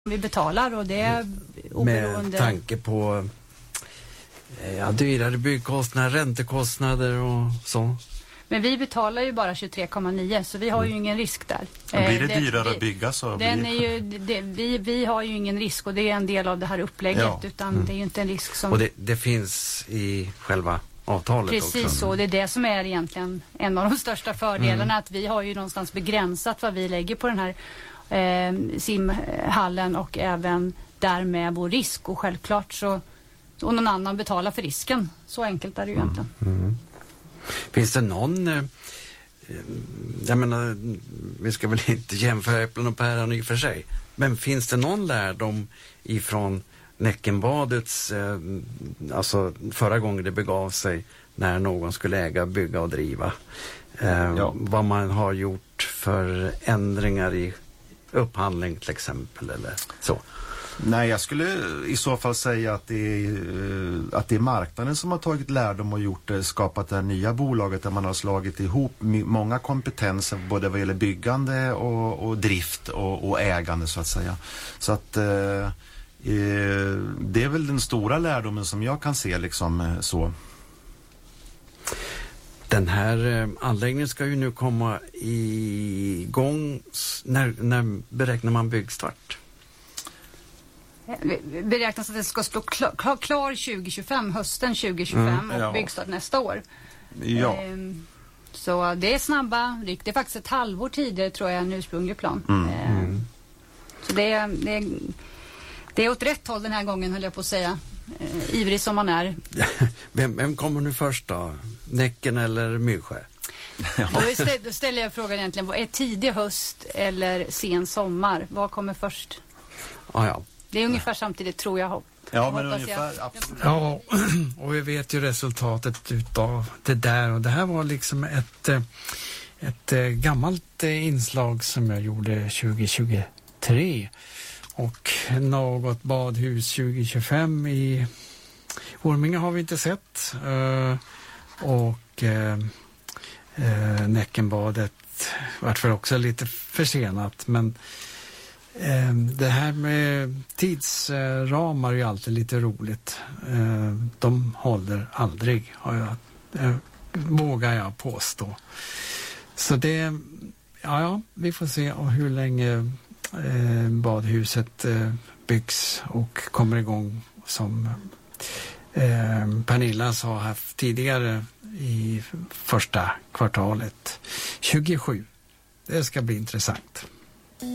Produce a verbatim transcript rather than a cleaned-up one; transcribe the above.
vi betalar och det är oberoende. Med tanke på ja, dyrare byggkostnader, räntekostnader och så. Men vi betalar ju bara tjugotre komma nio så vi har ju ingen risk där. Men blir det, det dyrare det, att bygga så den blir... är ju, det, vi, vi har ju ingen risk och det är en del av det här upplägget ja. utan mm. det är ju inte en risk som... Och det, det finns i själva avtalet Precis också. så, det är det som är egentligen en av de största fördelarna mm. att vi har ju någonstans begränsat vad vi lägger på den här eh, simhallen och även därmed vår risk och självklart så och någon annan betalar för risken. Så enkelt är det ju mm. egentligen. Mm. Finns det någon eh, jag menar, vi ska väl inte jämföra äpplen och päron i och för sig, men finns det någon lärdom ifrån Näckenbadets eh, alltså förra gången det begav sig när någon skulle äga, bygga och driva eh, ja. vad man har gjort för ändringar i upphandling till exempel eller så? Nej, jag skulle i så fall säga att det är, att det är marknaden som har tagit lärdom och gjort det, skapat det här nya bolaget där man har slagit ihop många kompetenser både vad gäller byggande och, och drift och, och ägande så att säga. Så att eh, det är väl den stora lärdomen som jag kan se liksom så. Den här anläggningen ska ju nu komma igång. När, när beräknar man byggstart? Beräknas att det ska stå klar, klar, klar tjugo tjugofem, hösten tjugo tjugofem mm, ja. och byggstart nästa år. Ja. Ehm, så det är snabba ryck. Det är faktiskt ett halvår tidigare tror jag än ursprunglig plan. Mm. Ehm, Mm. så det är, det, är, det är åt rätt håll den här gången höll jag på att säga. Ehm, ivrig som man är. vem, vem kommer nu först då? Näcken eller Myrsjö? Ja. Då, då ställer jag frågan egentligen, vad är tidig höst eller sen sommar? Vad kommer först? Ah, ja. Det är ungefär samtidigt tror jag. Ja, men ungefär, jag. absolut. Ja, och vi vet ju resultatet utav det där. Och det här var liksom ett, ett gammalt inslag som jag gjorde tjugo tjugotre. Och något badhus tjugo tjugofem i Orminge har vi inte sett. Och Näckenbadet var för också lite försenat, men det här med tidsramar är ju alltid lite roligt. De håller aldrig, har jag, vågar jag påstå. Så det, ja, ja vi får se hur länge badhuset byggs och kommer igång som Pernilla sa här tidigare i första kvartalet tjugosju. Det ska bli intressant.